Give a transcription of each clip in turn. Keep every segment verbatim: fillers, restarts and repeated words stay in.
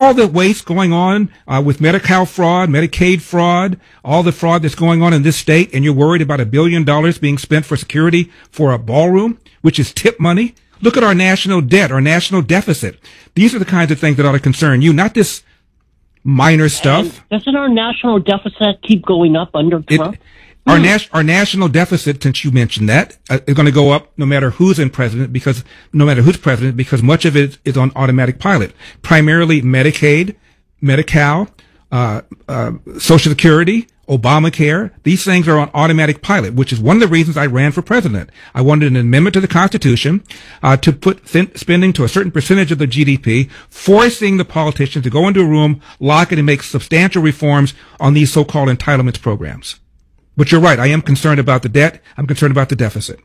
all the waste going on uh, with Medi-Cal fraud, Medicaid fraud, all the fraud that's going on in this state, and you're worried about a billion dollars being spent for security for a ballroom, which is tip money? Look at our national debt, our national deficit. These are the kinds of things that ought to concern you, not this minor stuff. And doesn't our national deficit keep going up under Trump? It, our, nas- our national deficit, since you mentioned that, uh, is going to go up no matter who's in president, because no matter who's president, because much of it is on automatic pilot. Primarily Medicaid, Medi-Cal, uh, uh, Social Security, Obamacare. These things are on automatic pilot, which is one of the reasons I ran for president. I wanted an amendment to the Constitution uh, to put fin- spending to a certain percentage of the G D P, forcing the politicians to go into a room, lock it, and make substantial reforms on these so-called entitlements programs. But you're right. I am concerned about the debt. I'm concerned about the deficit.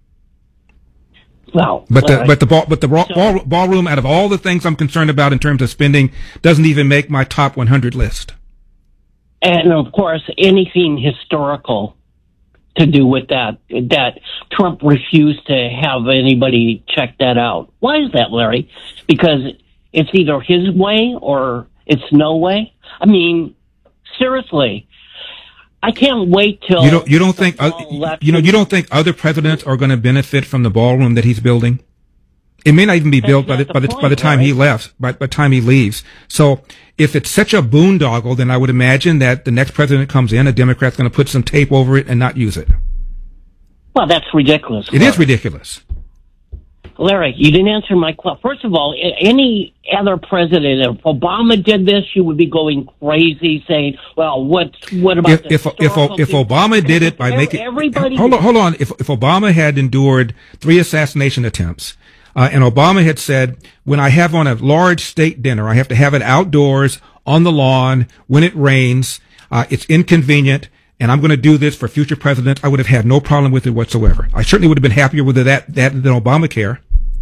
Well, but the right. but the ball but the ball, ball, ballroom, out of all the things I'm concerned about in terms of spending, doesn't even make my top one hundred list. And of course, anything historical to do with that, that Trump refused to have anybody check that out. Why is that, Larry? Because it's either his way or it's no way. I mean, seriously, I can't wait till you don't you don't think uh, you know you don't think other presidents are going to benefit from the ballroom that he's building? It may not even be built by the, by the, by the time he left, by, by the time he leaves. So if it's such a boondoggle, then I would imagine that the next president comes in, a Democrat's going to put some tape over it and not use it. Well, that's ridiculous. It is ridiculous. Larry, you didn't answer my question. First of all, any other president, if Obama did this, you would be going crazy saying, well, what, what about if, the if, if, if Obama did it by making, everybody hold on, hold on. If, if Obama had endured three assassination attempts, Uh, and Obama had said, when I have on a large state dinner, I have to have it outdoors on the lawn when it rains. Uh, it's inconvenient, and I'm going to do this for future presidents. I would have had no problem with it whatsoever. I certainly would have been happier with that, that than Obamacare.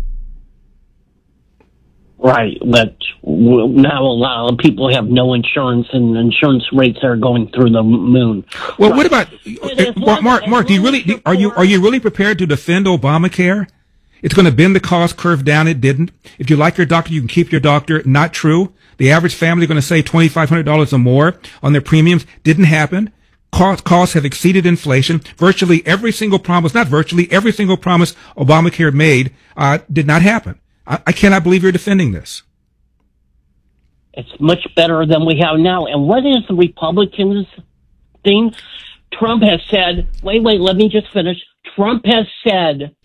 Right, but now a lot of people have no insurance, and insurance rates are going through the moon. Well, right. What about uh, Mark? Mark, do you really do, are you are you really prepared to defend Obamacare? It's going to bend the cost curve down. It didn't. If you like your doctor, you can keep your doctor. Not true. The average family is going to save twenty-five hundred dollars or more on their premiums. Didn't happen. Cost, costs have exceeded inflation. Virtually every single promise, not virtually, every single promise Obamacare made uh, did not happen. I, I cannot believe you're defending this. It's much better than we have now. And what is the Republicans' thing? Trump has said, wait, wait, let me just finish. Trump has said,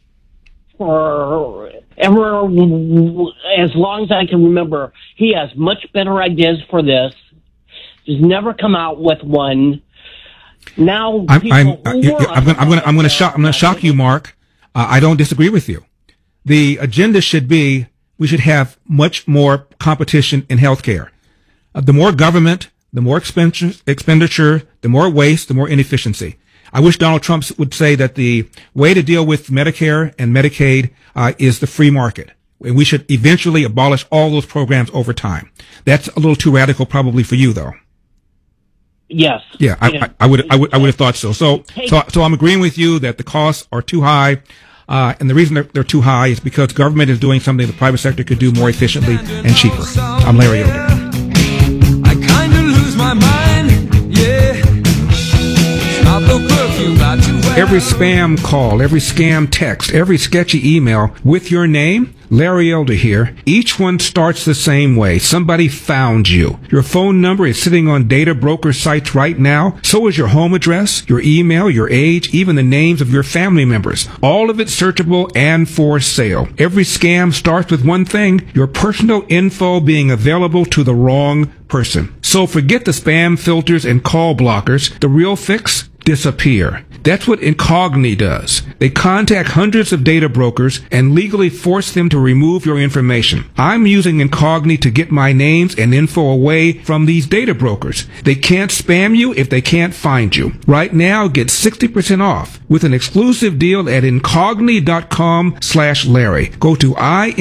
for ever, as long as I can remember, he has much better ideas for this. He's never come out with one. Now, I'm, I'm, I'm going to, I'm going to shock, I'm going to shock you, Mark. Uh, I don't disagree with you. The agenda should be we should have much more competition in healthcare. Uh, the more government, the more expenditure, expenditure, the more waste, the more inefficiency. I wish Donald Trump would say that the way to deal with Medicare and Medicaid uh, is the free market. And we should eventually abolish all those programs over time. That's a little too radical probably for you, though. Yes. Yeah, I, I, I would I would I would have thought so. So so so I'm agreeing with you that the costs are too high. Uh, and the reason they're, they're too high is because government is doing something the private sector could do more efficiently and cheaper. I'm Larry Elder. I kind of lose my mind, yeah. Stop the perfume about you. Every spam call, every scam text, every sketchy email with your name, Larry Elder here, each one starts the same way. Somebody found you. Your phone number is sitting on data broker sites right now. So is your home address, your email, your age, even the names of your family members. All of it searchable and for sale. Every scam starts with one thing, your personal info being available to the wrong person. So forget the spam filters and call blockers. The real fix? Disappear. That's what Incogni does. They contact hundreds of data brokers and legally force them to remove your information. I'm using Incogni to get my names and info away from these data brokers. They can't spam you if they can't find you. Right now, get sixty percent off with an exclusive deal at Incogni.com slash Larry. Go to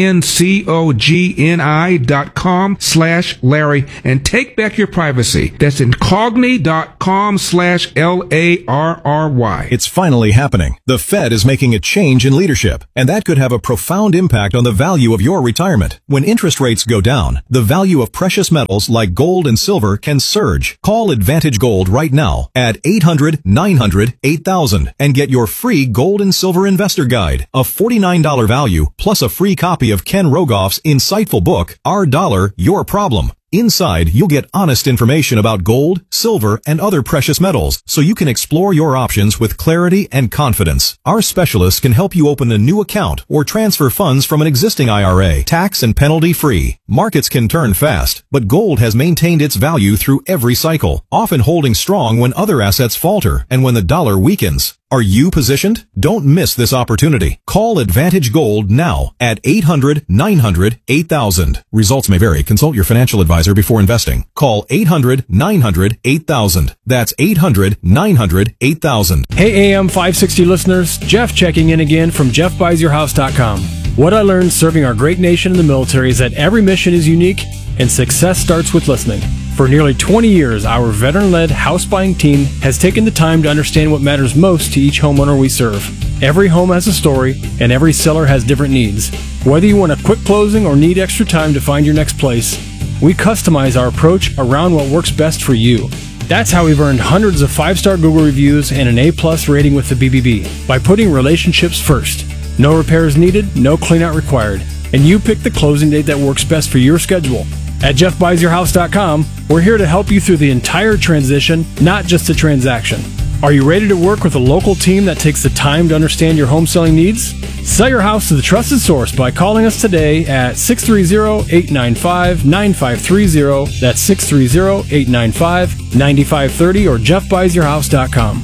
I-N-C-O-G-N-I dot com slash Larry and take back your privacy. That's Incogni.com slash L A A R R Y. It's finally happening. The Fed is making a change in leadership, and that could have a profound impact on the value of your retirement. When interest rates go down, the value of precious metals like gold and silver can surge. Call Advantage Gold right now at eight hundred, nine hundred, eight thousand and get your free Gold and Silver Investor Guide, a forty-nine dollars value, plus a free copy of Ken Rogoff's insightful book, Our Dollar, Your Problem. Inside, you'll get honest information about gold, silver, and other precious metals, so you can explore your options with clarity and confidence. Our specialists can help you open a new account or transfer funds from an existing I R A, tax and penalty free. Markets can turn fast, but gold has maintained its value through every cycle, often holding strong when other assets falter and when the dollar weakens. Are you positioned? Don't miss this opportunity. Call Advantage Gold now at eight hundred, nine hundred, eight thousand. Results may vary. Consult your financial advisor before investing. Call eight hundred, nine hundred, eight thousand. That's eight hundred, nine hundred, eight thousand. Hey A M five sixty listeners, Jeff checking in again from Jeff Buys Your House dot com. What I learned serving our great nation in the military is that every mission is unique and success starts with listening. For nearly twenty years, our veteran-led house buying team has taken the time to understand what matters most to each homeowner we serve. Every home has a story, and every seller has different needs. Whether you want a quick closing or need extra time to find your next place, we customize our approach around what works best for you. That's how we've earned hundreds of five-star Google reviews and an A plus rating with the B B B, by putting relationships first. No repairs needed, no cleanout required, and you pick the closing date that works best for your schedule. At Jeff Buys Your House dot com, we're here to help you through the entire transition, not just the transaction. Are you ready to work with a local team that takes the time to understand your home selling needs? Sell your house to the trusted source by calling us today at six three zero, eight nine five, nine five three zero. That's six three zero, eight nine five, nine five three zero or Jeff Buys Your House dot com.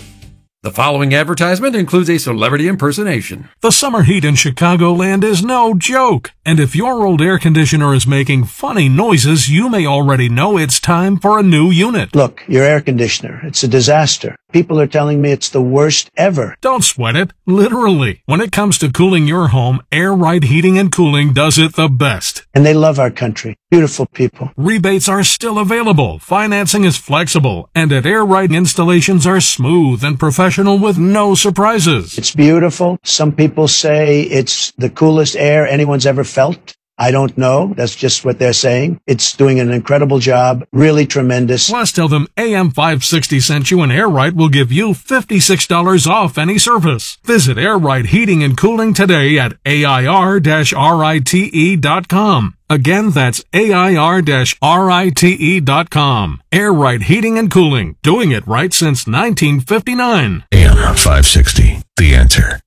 The following advertisement includes a celebrity impersonation. The summer heat in Chicagoland is no joke, and if your old air conditioner is making funny noises, you may already know it's time for a new unit. Look, your air conditioner, it's a disaster. People are telling me it's the worst ever. Don't sweat it. Literally. When it comes to cooling your home, Air Right Heating and Cooling does it the best. And they love our country. Beautiful people. Rebates are still available. Financing is flexible. And at Air Right, installations are smooth and professional with no surprises. It's beautiful. Some people say it's the coolest air anyone's ever felt. I don't know. That's just what they're saying. It's doing an incredible job. Really tremendous. Plus, tell them A M five sixty sent you and Air Right will give you fifty-six dollars off any service. Visit Air Right Heating and Cooling today at A I R rite dot com. Again, that's A I R rite dot com. Air Right Heating and Cooling. Doing it right since nineteen fifty-nine. A M five sixty. The Answer.